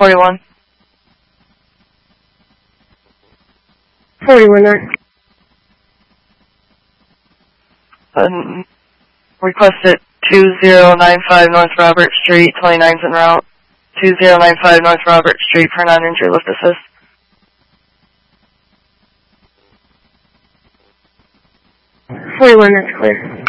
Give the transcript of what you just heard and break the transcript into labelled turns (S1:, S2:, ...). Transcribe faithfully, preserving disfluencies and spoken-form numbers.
S1: forty-one.
S2: forty-one there.
S1: Um, request at two zero nine five North Robert Street, twenty-nine's en route. two zero nine five North Robert Street for non-injury lift assist.
S2: forty-one, that's clear.